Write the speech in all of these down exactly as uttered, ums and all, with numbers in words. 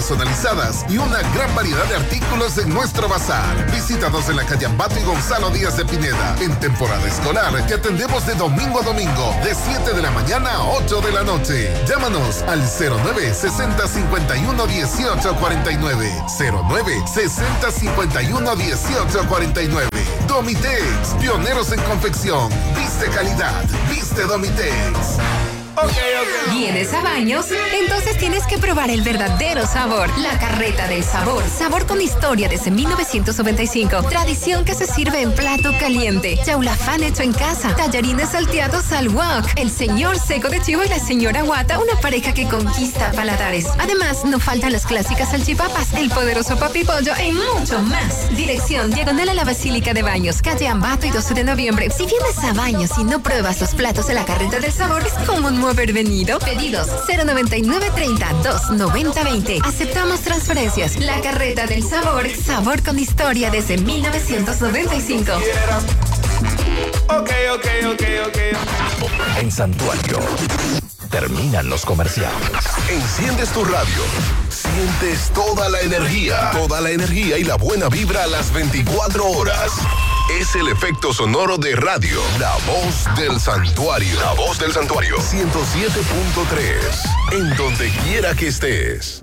personalizadas y una gran variedad de artículos en nuestro bazar. Visítanos en la calle Ambato y Gonzalo Díaz de Pineda. En temporada escolar te atendemos de domingo a domingo, de siete de la mañana a ocho de la noche. Llámanos al cero nueve sesenta cincuenta y uno dieciocho cuarenta y nueve. cero nueve sesenta cincuenta y uno dieciocho cuarenta y nueve. Domitex, pioneros en confección. Viste calidad, viste Domitex. Okay, okay. ¿Vienes a Baños? Entonces tienes que probar el verdadero sabor. La Carreta del Sabor. Sabor con historia desde mil novecientos noventa y cinco. Tradición que se sirve en plato caliente. Chaulafán hecho en casa. Tallarines salteados al wok. El señor seco de chivo y la señora guata. Una pareja que conquista paladares. Además, no faltan las clásicas salchipapas, el poderoso papipollo y mucho más. Dirección diagonal a la Basílica de Baños. Calle Ambato y doce de noviembre. Si vienes a Baños y no pruebas los platos de la Carreta del Sabor, es como un haber venido. Pedidos cero noventa y nueve treinta dos noventa veinte. Aceptamos transferencias. La Carreta del Sabor, sabor con historia desde mil novecientos noventa y cinco. Ok, ok, ok, ok. En Santuario terminan los comerciales. Enciendes tu radio. Sientes toda la energía. Toda la energía y la buena vibra a las veinticuatro horas. Es el efecto sonoro de radio. La voz del santuario. La voz del santuario. ciento siete punto tres. En donde quiera que estés.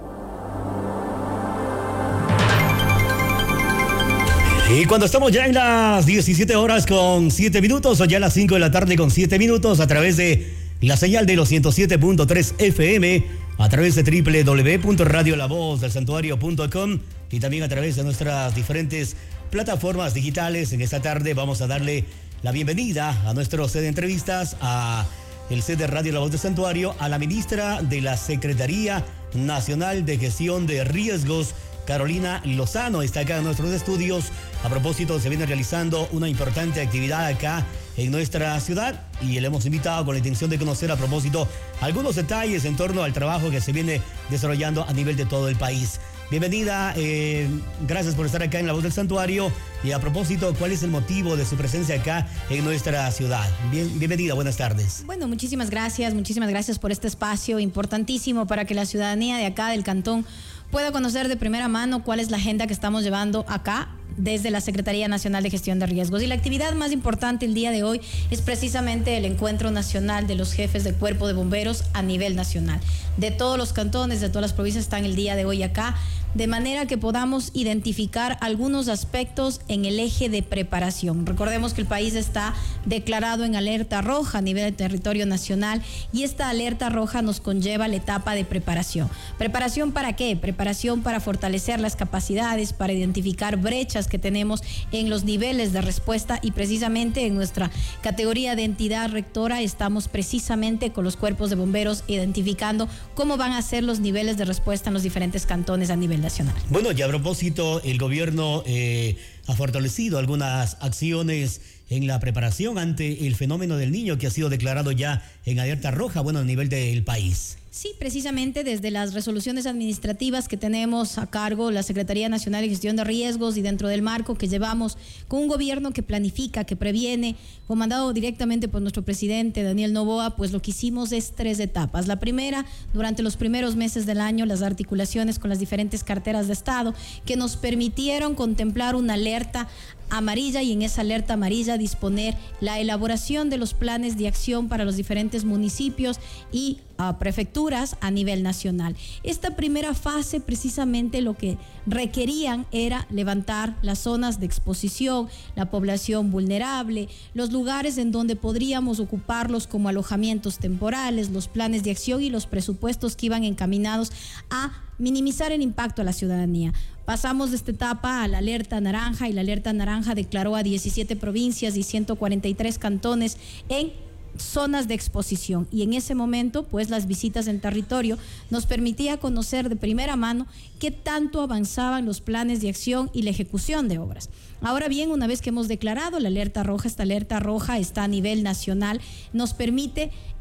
Y cuando estamos ya en las diecisiete horas con siete minutos, o ya las cinco de la tarde con siete minutos, a través de la señal de los ciento siete punto tres F M, a través de doble u doble u doble u punto radio la voz del santuario punto com y también a través de nuestras diferentes plataformas digitales. En esta tarde vamos a darle la bienvenida a nuestro set de entrevistas, a el set de Radio La Voz del Santuario, a la ministra de la Secretaría Nacional de Gestión de Riesgos, Carolina Lozano. Está acá en nuestros estudios. A propósito, se viene realizando una importante actividad acá en nuestra ciudad y le hemos invitado con la intención de conocer a propósito algunos detalles en torno al trabajo que se viene desarrollando a nivel de todo el país. Bienvenida, eh, gracias por estar acá en La Voz del Santuario. Y a propósito, ¿cuál es el motivo de su presencia acá en nuestra ciudad? Bien, bienvenida, buenas tardes. Bueno, muchísimas gracias, muchísimas gracias por este espacio importantísimo para que la ciudadanía de acá del cantón pueda conocer de primera mano cuál es la agenda que estamos llevando acá desde la Secretaría Nacional de Gestión de Riesgos. Y la actividad más importante el día de hoy es precisamente el Encuentro Nacional de los Jefes de Cuerpo de Bomberos a nivel nacional. De todos los cantones, de todas las provincias están el día de hoy acá, de manera que podamos identificar algunos aspectos en el eje de preparación. Recordemos que el país está declarado en alerta roja a nivel del territorio nacional y esta alerta roja nos conlleva la etapa de preparación. ¿Preparación para qué? Preparación para fortalecer las capacidades, para identificar brechas que tenemos en los niveles de respuesta, y precisamente en nuestra categoría de entidad rectora estamos precisamente con los cuerpos de bomberos identificando cómo van a ser los niveles de respuesta en los diferentes cantones a nivel nacional. Bueno, y a propósito, el gobierno eh, ha fortalecido algunas acciones en la preparación ante el fenómeno del Niño, que ha sido declarado ya en alerta roja, bueno, a nivel del país. Sí, precisamente desde las resoluciones administrativas que tenemos a cargo la Secretaría Nacional de Gestión de Riesgos y dentro del marco que llevamos con un gobierno que planifica, que previene, comandado directamente por nuestro presidente Daniel Noboa, pues lo que hicimos es tres etapas. La primera, durante los primeros meses del año, las articulaciones con las diferentes carteras de Estado que nos permitieron contemplar una alerta amarilla y en esa alerta amarilla disponer la elaboración de los planes de acción para los diferentes municipios y uh, prefecturas a nivel nacional. Esta primera fase precisamente lo que requerían era levantar las zonas de exposición, la población vulnerable, los lugares en donde podríamos ocuparlos como alojamientos temporales, los planes de acción y los presupuestos que iban encaminados a minimizar el impacto a la ciudadanía. Pasamos de esta etapa a la alerta naranja y la alerta naranja declaró a diecisiete provincias y ciento cuarenta y tres cantones en zonas de exposición, y en ese momento pues las visitas en territorio nos permitía conocer de primera mano qué tanto avanzaban los planes de acción y la ejecución de obras. Ahora bien, una vez que hemos declarado la alerta roja, esta alerta roja está a nivel nacional, nos permite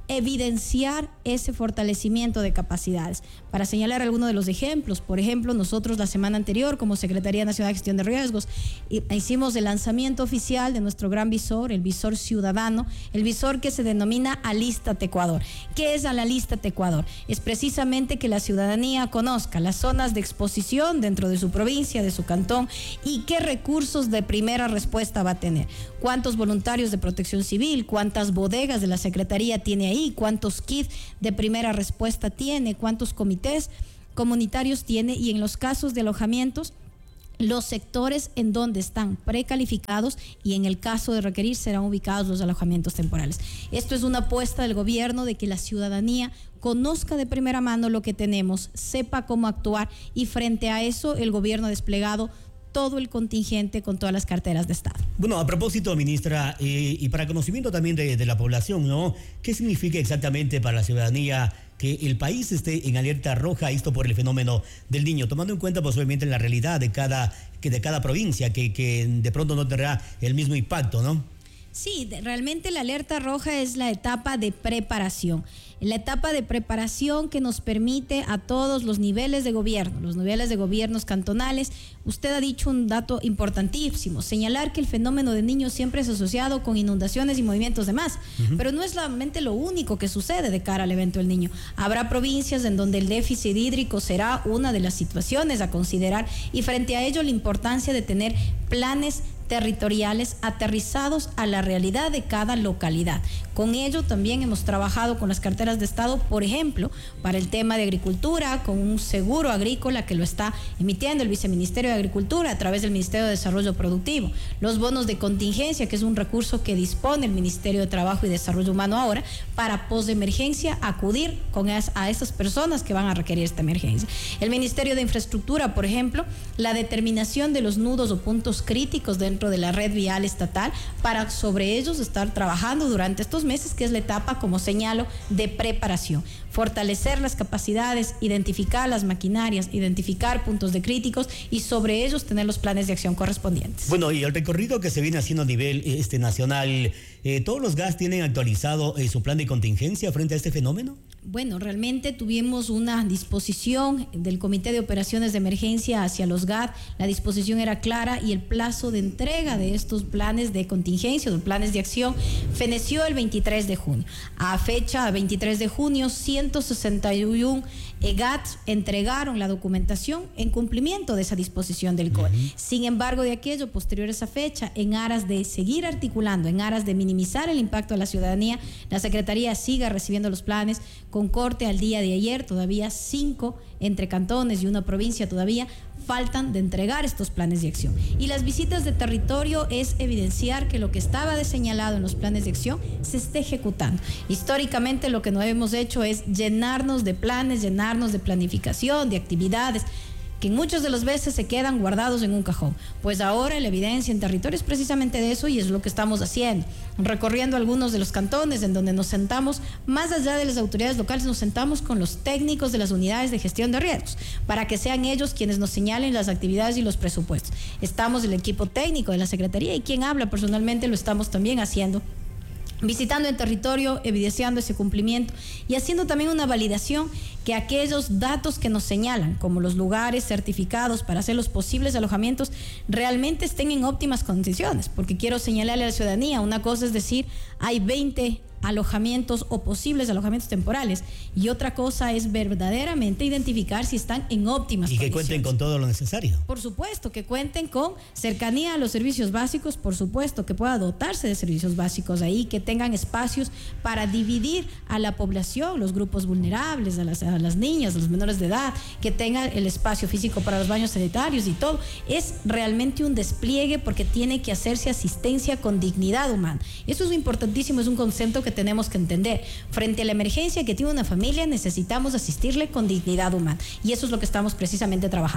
evidenciar ese fortalecimiento de capacidades. Para señalar algunos de los ejemplos, por ejemplo, nosotros la semana anterior, como Secretaría Nacional de Gestión de Riesgos, hicimos el lanzamiento oficial de nuestro gran visor, el visor ciudadano, el visor que se denomina Alístate Ecuador. ¿Qué es Alístate Ecuador? Es precisamente que la ciudadanía conozca las zonas de exposición dentro de su provincia, de su cantón, y qué recursos de primera respuesta va a tener. Cuántos voluntarios de protección civil, cuántas bodegas de la Secretaría tiene ahí, cuántos kits de primera respuesta tiene, cuántos comités comunitarios tiene, y en los casos de alojamientos, los sectores en donde están precalificados, y en el caso de requerir serán ubicados los alojamientos temporales. Esto es una apuesta del gobierno de que la ciudadanía conozca de primera mano lo que tenemos, sepa cómo actuar, y frente a eso el gobierno ha desplegado todo el contingente con todas las carteras de Estado. Bueno, a propósito, ministra, eh, y para conocimiento también de, de la población, ¿no? ¿Qué significa exactamente para la ciudadanía que el país esté en alerta roja, esto por el fenómeno del Niño, tomando en cuenta posiblemente la realidad de cada, que de cada provincia, que, que de pronto no tendrá el mismo impacto, ¿no? Sí, de, realmente la alerta roja es la etapa de preparación. La etapa de preparación que nos permite a todos los niveles de gobierno, los niveles de gobiernos cantonales. Usted ha dicho un dato importantísimo, señalar que el fenómeno del Niño siempre es asociado con inundaciones y movimientos de masa, uh-huh. pero no es solamente lo único que sucede de cara al evento del Niño. Habrá provincias en donde el déficit hídrico será una de las situaciones a considerar, y frente a ello la importancia de tener planes territoriales aterrizados a la realidad de cada localidad. Con ello también hemos trabajado con las carteras de Estado, por ejemplo, para el tema de agricultura, con un seguro agrícola que lo está emitiendo el Viceministerio de Agricultura a través del Ministerio de Desarrollo Productivo. Los bonos de contingencia, que es un recurso que dispone el Ministerio de Trabajo y Desarrollo Humano ahora, para posemergencia acudir con es, a esas personas que van a requerir esta emergencia. El Ministerio de Infraestructura, por ejemplo, la determinación de los nudos o puntos críticos dentro de la red vial estatal, para sobre ellos estar trabajando durante estos meses, que es la etapa, como señalo, de preparación. Fortalecer las capacidades, identificar las maquinarias, identificar puntos de críticos, y sobre ellos tener los planes de acción correspondientes. Bueno, y el recorrido que se viene haciendo a nivel este, nacional, eh, ¿todos los G A S tienen actualizado eh, su plan de contingencia frente a este fenómeno? Bueno, realmente tuvimos una disposición del Comité de Operaciones de Emergencia hacia los G A D. La disposición era clara y el plazo de entrega de estos planes de contingencia, de planes de acción, feneció el veintitrés de junio. A fecha veintitrés de junio, ciento sesenta y uno G A Ts entregaron la documentación en cumplimiento de esa disposición del C O E. Uh-huh. Sin embargo, de aquello posterior a esa fecha, en aras de seguir articulando, en aras de minimizar el impacto a la ciudadanía, la Secretaría sigue recibiendo los planes. Con corte al día de ayer, todavía cinco entre cantones y una provincia todavía faltan de entregar estos planes de acción. Y las visitas de territorio es evidenciar que lo que estaba señalado en los planes de acción se esté ejecutando. Históricamente lo que no hemos hecho es llenarnos de planes, llenarnos de planificación, de actividades, que muchas de las veces se quedan guardados en un cajón. Pues ahora la evidencia en territorio es precisamente de eso, y es lo que estamos haciendo, recorriendo algunos de los cantones en donde nos sentamos, más allá de las autoridades locales, nos sentamos con los técnicos de las unidades de gestión de riesgos, para que sean ellos quienes nos señalen las actividades y los presupuestos. Estamos el equipo técnico de la Secretaría, y quien habla personalmente lo estamos también haciendo, visitando el territorio, evidenciando ese cumplimiento y haciendo también una validación que aquellos datos que nos señalan, como los lugares certificados para hacer los posibles alojamientos, realmente estén en óptimas condiciones. Porque quiero señalarle a la ciudadanía, una cosa es decir, hay veinte alojamientos o posibles alojamientos temporales, y otra cosa es verdaderamente identificar si están en óptimas y condiciones. Y que cuenten con todo lo necesario. Por supuesto, que cuenten con cercanía a los servicios básicos, por supuesto, que pueda dotarse de servicios básicos ahí, que tengan espacios para dividir a la población, los grupos vulnerables, a las, a las niñas, a los menores de edad, que tengan el espacio físico para los baños sanitarios y todo. Es realmente un despliegue, porque tiene que hacerse asistencia con dignidad humana. Eso es importantísimo, es un concepto que tenemos que entender. Frente a la emergencia que tiene una familia, necesitamos asistirle con dignidad humana, y eso es lo que estamos precisamente trabajando.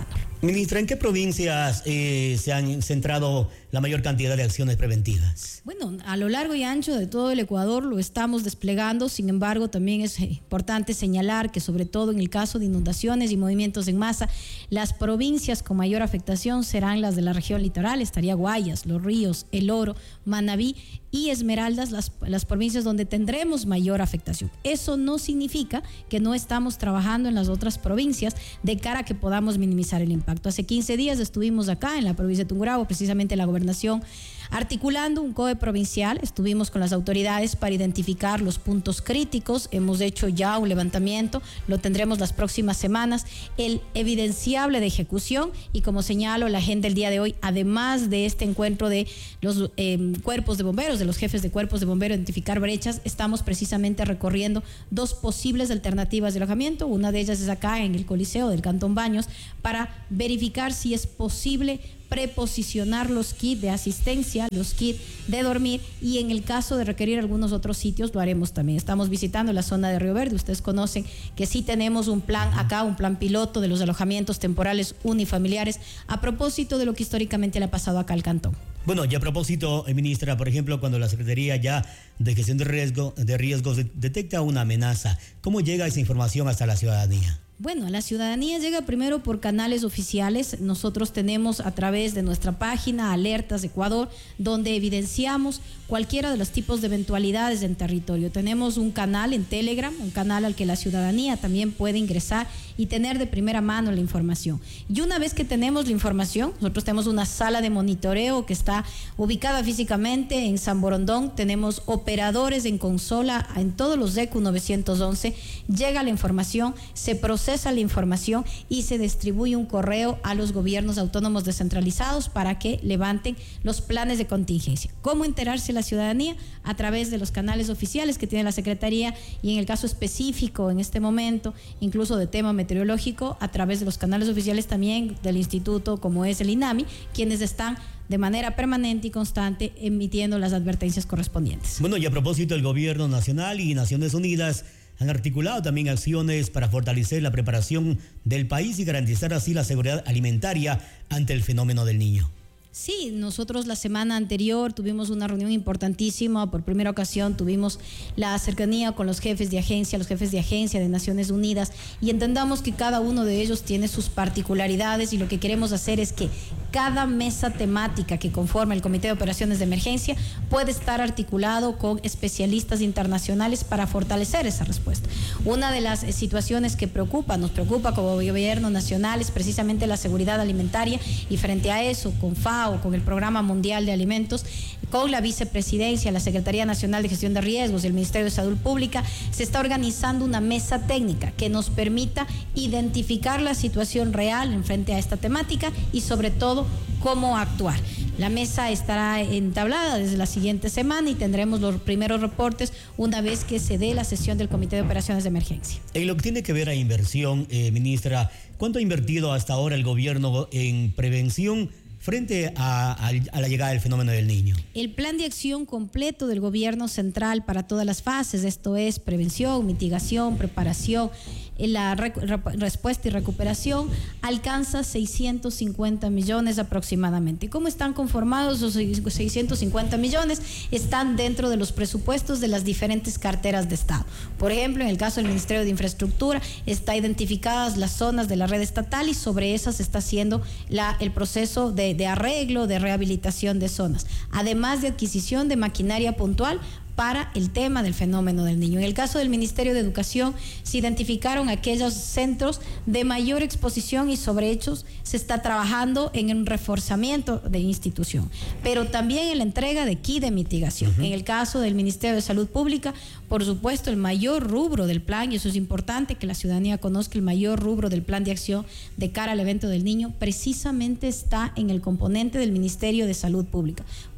Ministra, ¿en qué provincias eh, se han centrado la mayor cantidad de acciones preventivas? Bueno, a lo largo y ancho de todo el Ecuador lo estamos desplegando. Sin embargo, también es importante señalar que sobre todo en el caso de inundaciones y movimientos en masa, las provincias con mayor afectación serán las de la región litoral. Estaría Guayas, Los Ríos, El Oro, Manabí y Esmeraldas, las, las provincias donde tendremos mayor afectación. Eso no significa que no estamos trabajando en las otras provincias de cara a que podamos minimizar el impacto. Hace quince días estuvimos acá en la provincia de Tungurahua, precisamente en la gobernación, articulando un C O E provincial. Estuvimos con las autoridades para identificar los puntos críticos. Hemos hecho ya un levantamiento, lo tendremos las próximas semanas, el evidenciable de ejecución, y como señalo, la agenda del día de hoy, además de este encuentro de los eh, cuerpos de bomberos, de los jefes de cuerpos de bomberos, identificar brechas, estamos precisamente recorriendo dos posibles alternativas de alojamiento. Una de ellas es acá en el Coliseo del Cantón Baños, para verificar si es posible preposicionar los kits de asistencia, los kits de dormir, y en el caso de requerir algunos otros sitios lo haremos también. Estamos visitando la zona de Río Verde. Ustedes conocen que sí tenemos un plan acá, un plan piloto de los alojamientos temporales unifamiliares, a propósito de lo que históricamente le ha pasado acá al cantón. Bueno, y a propósito, eh, ministra, por ejemplo, cuando la Secretaría ya de Gestión de Riesgo, de Riesgos de, detecta una amenaza, ¿cómo llega esa información hasta la ciudadanía? Bueno, la ciudadanía llega primero por canales oficiales. Nosotros tenemos a través de nuestra página Alertas Ecuador, donde evidenciamos cualquiera de los tipos de eventualidades en territorio. Tenemos un canal en Telegram, un canal al que la ciudadanía también puede ingresar y tener de primera mano la información. Y una vez que tenemos la información, nosotros tenemos una sala de monitoreo que está ubicada físicamente en San Borondón. Tenemos operadores en consola en todos los E C U novecientos once. Llega la información, se procesa la información y se distribuye un correo a los gobiernos autónomos descentralizados para que levanten los planes de contingencia. ¿Cómo enterarse la ciudadanía? A través de los canales oficiales que tiene la Secretaría, y en el caso específico en este momento, incluso de tema meteorológico, a través de los canales oficiales también del instituto, como es el INAMI, quienes están de manera permanente y constante emitiendo las advertencias correspondientes. Bueno, y a propósito, el gobierno nacional y Naciones Unidas han articulado también acciones para fortalecer la preparación del país y garantizar así la seguridad alimentaria ante el fenómeno del Niño. Sí, nosotros la semana anterior tuvimos una reunión importantísima. Por primera ocasión tuvimos la cercanía con los jefes de agencia, los jefes de agencia de Naciones Unidas, y entendamos que cada uno de ellos tiene sus particularidades, y lo que queremos hacer es que cada mesa temática que conforma el Comité de Operaciones de Emergencia puede estar articulado con especialistas internacionales para fortalecer esa respuesta. Una de las situaciones que preocupa, nos preocupa como gobierno nacional, es precisamente la seguridad alimentaria, y frente a eso, con FAO, con el Programa Mundial de Alimentos, con la Vicepresidencia, la Secretaría Nacional de Gestión de Riesgos y el Ministerio de Salud Pública, se está organizando una mesa técnica que nos permita identificar la situación real en frente a esta temática y sobre todo cómo actuar. La mesa estará entablada desde la siguiente semana y tendremos los primeros reportes una vez que se dé la sesión del Comité de Operaciones de Emergencia. En lo que tiene que ver a inversión, eh, ministra, ¿cuánto ha invertido hasta ahora el gobierno en prevención frente a, a, a la llegada del fenómeno del Niño? El plan de acción completo del gobierno central para todas las fases, esto es prevención, mitigación, preparación, la re, re, respuesta y recuperación, alcanza seiscientos cincuenta millones aproximadamente. ¿Cómo están conformados esos seiscientos cincuenta millones? Están dentro de los presupuestos de las diferentes carteras de Estado. Por ejemplo, en el caso del Ministerio de Infraestructura, está identificadas las zonas de la red estatal y sobre esas está haciendo la, el proceso de, de arreglo, de rehabilitación de zonas, además de adquisición de maquinaria puntual para el tema del fenómeno del Niño. En el caso del Ministerio de Educación, se identificaron aquellos centros de mayor exposición y sobre hechos se está trabajando en un reforzamiento de institución, pero también en la entrega de kit de mitigación. Uh-huh. En el caso del Ministerio de Salud Pública, por supuesto, el mayor rubro del plan, y eso es importante que la ciudadanía conozca, el mayor rubro del plan de acción de cara al evento del Niño, precisamente está en el componente del Ministerio de Salud Pública.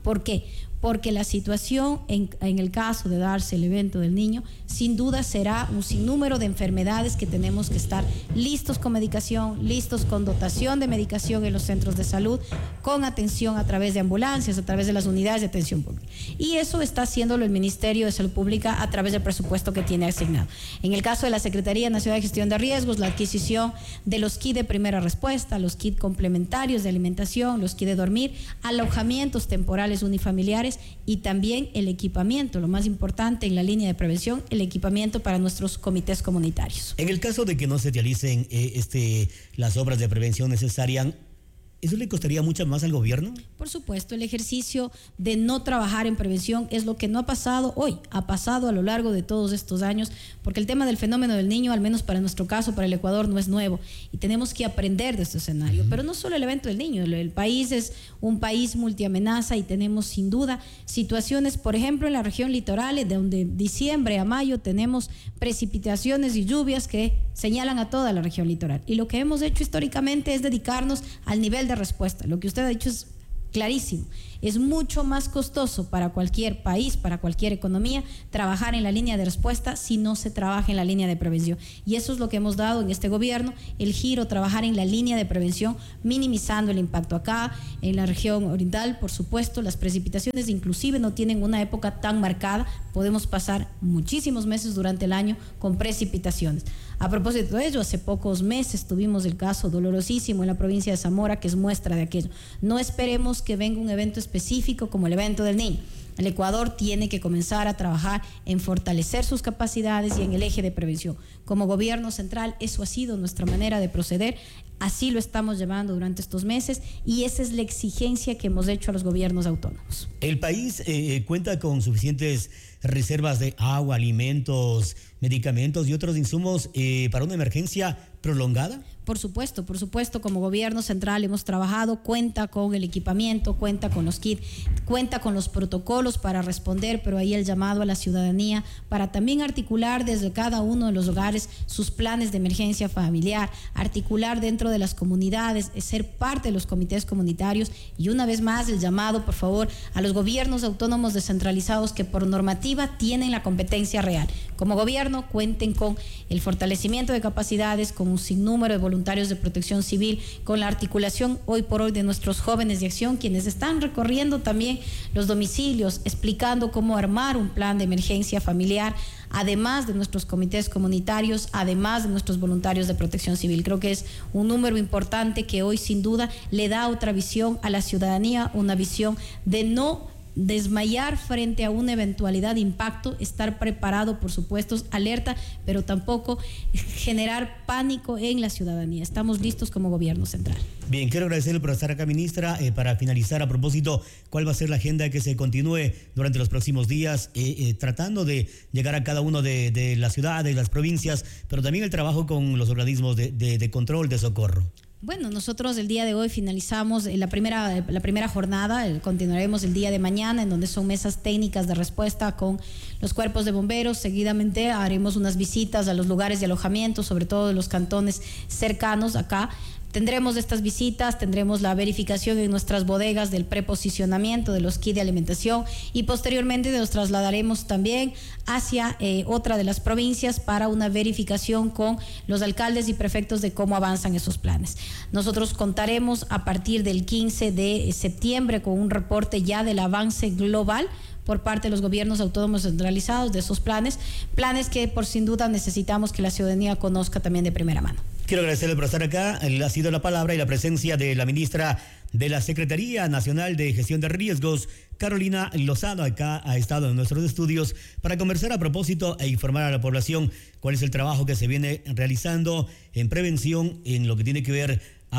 ¿Por qué? Porque la situación en, en el caso de darse el evento del niño, sin duda será un sinnúmero de enfermedades que tenemos que estar listos con medicación, listos con dotación de medicación en los centros de salud, con atención a través de ambulancias, a través de las unidades de atención pública. Y eso está haciéndolo el Ministerio de Salud Pública a través del presupuesto que tiene asignado. En el caso de la Secretaría Nacional de Gestión de Riesgos, la adquisición de los kits de primera respuesta, los kits complementarios de alimentación, los kits de dormir, alojamientos temporales unifamiliares y también el equipamiento, lo más importante en la línea de prevención, el equipamiento para nuestros comités comunitarios. En el caso de que no se realicen eh, este, las obras de prevención necesarias, ¿eso le costaría mucho más al gobierno? Por supuesto, el ejercicio de no trabajar en prevención es lo que no ha pasado hoy, ha pasado a lo largo de todos estos años, porque el tema del fenómeno del niño, al menos para nuestro caso, para el Ecuador, no es nuevo y tenemos que aprender de este escenario. Uh-huh. Pero no solo el evento del niño, el, el país es un país multiamenaza y tenemos sin duda situaciones, por ejemplo, en la región litoral, de donde diciembre a mayo tenemos precipitaciones y lluvias que señalan a toda la región litoral. Y lo que hemos hecho históricamente es dedicarnos al nivel de respuesta. Lo que usted ha dicho es clarísimo. Es mucho más costoso para cualquier país, para cualquier economía, trabajar en la línea de respuesta si no se trabaja en la línea de prevención. Y eso es lo que hemos dado en este gobierno, el giro, trabajar en la línea de prevención, minimizando el impacto acá, en la región oriental, por supuesto, las precipitaciones inclusive no tienen una época tan marcada, podemos pasar muchísimos meses durante el año con precipitaciones. A propósito de ello, hace pocos meses tuvimos el caso dolorosísimo en la provincia de Zamora, que es muestra de aquello. No esperemos que venga un evento específico como el evento del niño. El Ecuador tiene que comenzar a trabajar en fortalecer sus capacidades y en el eje de prevención. Como gobierno central, eso ha sido nuestra manera de proceder, así lo estamos llevando durante estos meses y esa es la exigencia que hemos hecho a los gobiernos autónomos. ¿El país eh, cuenta con suficientes reservas de agua, alimentos, medicamentos y otros insumos eh, para una emergencia prolongada? Por supuesto, por supuesto, como gobierno central hemos trabajado, cuenta con el equipamiento, cuenta con los kits, cuenta con los protocolos para responder, pero ahí el llamado a la ciudadanía para también articular desde cada uno de los hogares sus planes de emergencia familiar, articular dentro de las comunidades, ser parte de los comités comunitarios y una vez más el llamado, por favor, a los gobiernos autónomos descentralizados que por normativa tienen la competencia real. Como gobierno cuenten con el fortalecimiento de capacidades, con un sinnúmero de voluntarios de protección civil, con la articulación hoy por hoy de nuestros jóvenes de acción, quienes están recorriendo también los domicilios, explicando cómo armar un plan de emergencia familiar, además de nuestros comités comunitarios, además de nuestros voluntarios de protección civil. Creo que es un número importante que hoy sin duda le da otra visión a la ciudadanía, una visión de no desmayar frente a una eventualidad de impacto, estar preparado, por supuesto, alerta, pero tampoco generar pánico en la ciudadanía. Estamos listos como gobierno central. Bien, quiero agradecerle por estar acá, ministra. Eh, para finalizar, a propósito, ¿cuál va a ser la agenda que se continúe durante los próximos días, eh, eh, tratando de llegar a cada uno de, de las ciudades, las provincias, pero también el trabajo con los organismos de, de, de control, de socorro? Bueno, nosotros el día de hoy finalizamos la primera, la primera jornada, continuaremos el día de mañana, en donde son mesas técnicas de respuesta con los cuerpos de bomberos. Seguidamente haremos unas visitas a los lugares de alojamiento, sobre todo de los cantones cercanos acá. Tendremos estas visitas, tendremos la verificación en nuestras bodegas del preposicionamiento de los kits de alimentación y posteriormente nos trasladaremos también hacia eh, otra de las provincias para una verificación con los alcaldes y prefectos de cómo avanzan esos planes. Nosotros contaremos a partir del quince de septiembre con un reporte ya del avance global por parte de los gobiernos autónomos centralizados de esos planes, planes que por sin duda necesitamos que la ciudadanía conozca también de primera mano. Quiero agradecerle por estar acá. Ha sido la palabra y la presencia de la ministra de la Secretaría Nacional de Gestión de Riesgos, Carolina Lozano. Acá ha estado en nuestros estudios para conversar a propósito e informar a la población cuál es el trabajo que se viene realizando en prevención en lo que tiene que ver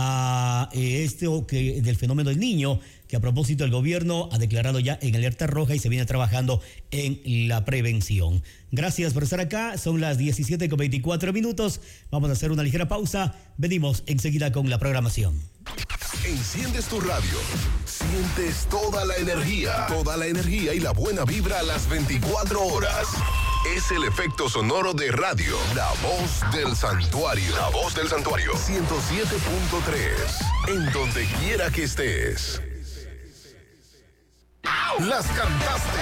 a esto que del fenómeno del niño, que a propósito el gobierno ha declarado ya en alerta roja y se viene trabajando en la prevención. Gracias por estar acá, son las diecisiete con veinticuatro minutos, vamos a hacer una ligera pausa, venimos enseguida con la programación. Enciendes tu radio, sientes toda la energía, toda la energía y la buena vibra a las veinticuatro horas. Es el efecto sonoro de radio, la voz del santuario. La voz del santuario. ciento siete punto tres, en donde quiera que estés. Las cantaste.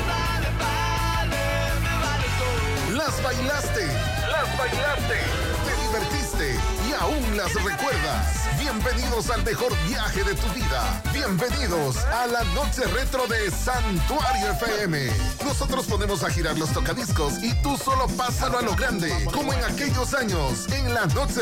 Las bailaste. Las bailaste. Te divertiste y aún las recuerdas. Bienvenidos al mejor viaje de tu vida. Bienvenidos a la noche retro de Santuario F M. Nosotros ponemos a girar los tocadiscos y tú solo pásalo a lo grande, como en aquellos años, en la noche